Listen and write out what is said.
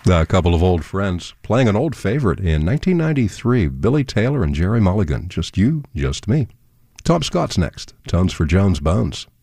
A couple of old friends playing an old favorite in 1993, Billy Taylor and Jerry Mulligan. Just you, just me. Tom Scott's next. Tones for Jones Bones.